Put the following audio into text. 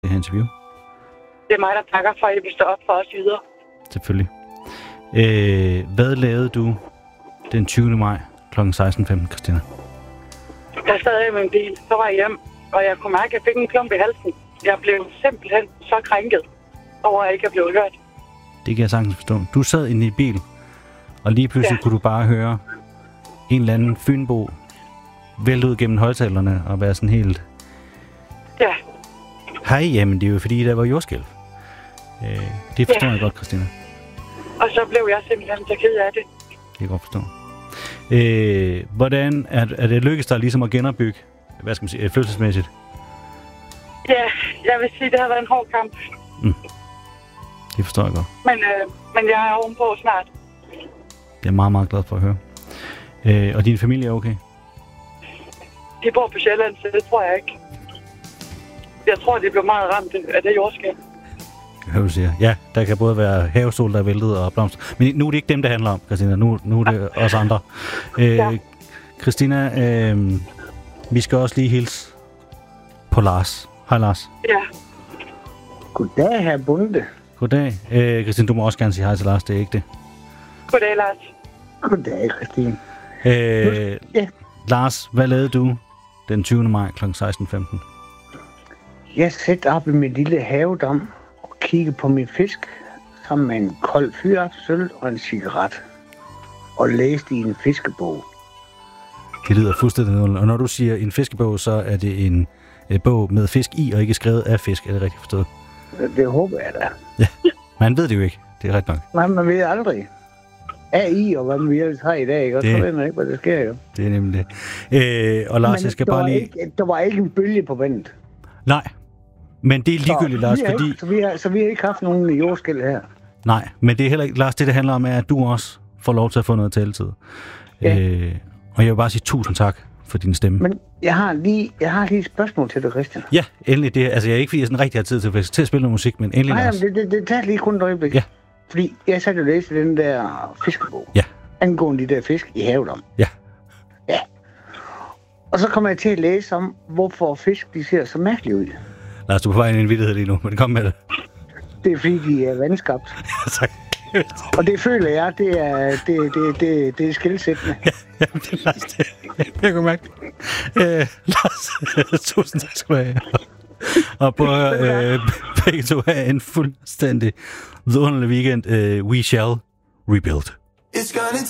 det her interview. Det er mig, der takker for, at I vil stå op for os videre. Selvfølgelig. Hvad lavede du den 20. maj kl. 16.15, Christina? Der sad jeg i min bil, så var jeg hjem, og jeg kunne mærke, at jeg fik en klump i halsen. Jeg blev simpelthen så krænket over, at jeg ikke er blevet hørt. Det kan jeg sagtens forstå. Du sad inde i bil, og lige pludselig kunne du bare høre en eller anden fynbo vælte ud gennem højtalerne og være sådan helt... Ja. Hej, jamen det er jo fordi, der var jordskælv. Det forstår jeg godt, Christina. Og så blev jeg simpelthen så ked af det. Det kan jeg godt forstå. Hvordan er det lykkedes dig ligesom at genopbygge, hvad skal man sige, følelsesmæssigt? Ja, jeg vil sige, at det har været en hård kamp. Det forstår jeg godt. Men jeg er ovenpå snart. Jeg er meget, meget glad for at høre. Og din familie er okay? De bor på Sjælland, så det tror jeg ikke. Jeg tror, de blev meget ramt af det jordskælv. Hvad du siger. Ja, der kan både være havesol, der er væltet og blomster. Men nu er det ikke dem, det handler om, Christina. Nu er det os andre. Christina, vi skal også lige hilse på Lars. Hej, Lars. Ja. Goddag, herr Bunde. Goddag. Christine, du må også gerne sige hej til Lars, det er ikke det. Goddag, Lars. Goddag, Christine. Lars, hvad lavede du den 20. maj kl. 16.15? Jeg satte op i min lille havedam og kiggede på min fisk sammen med en kold fyraftsøl og en cigaret. Og læste i en fiskebog. Det lyder fuldstændig noget. Og når du siger en fiskebog, så er det en bog med fisk i, og ikke skrevet af fisk. Er det rigtigt forstået? Det håber jeg da. Ja, man ved det jo ikke. Det er rigtigt nok. Nej, man ved aldrig. AI og hvad man ellers har i dag, ikke? Og så ved man ikke, hvad der sker jo. Det er nemlig det. Og Lars, jeg skal bare lige... Der var ikke en bølge på vandet. Nej, men det er ligegyldigt, Lars, fordi... Så vi har ikke haft nogen jordskælv her. Nej, men det er heller ikke... Lars, det handler om, er, at du også får lov til at få noget taletid. Ja. Og jeg vil bare sige tusind tak for din stemme. Men jeg har lige et spørgsmål til dig, Christian. Ja, endelig det. Altså, jeg er ikke, fordi jeg sådan rigtig har tid til at spille noget musik, men endelig, Lars. Nej, det tager lige kun et øjeblik. Ja. Fordi jeg satte jo læse den der fiskebog. Ja. Angående de der fisk i havedom. Ja. Ja. Og så kommer jeg til at læse om, hvorfor fisk de ser så mærkeligt ud. Lars, du er på vej ind i en vittighed lige nu, men kom med det. Det er fordi, de er vandskabt. Ja, tak. Og det føler jeg, det er skelsættende. Ja, det er Lars, det. Jeg kan mærke det. Lars, tusind tak skal du have. Og på begge to have en fuldstændig vidunderlig weekend. We shall rebuild. It's gonna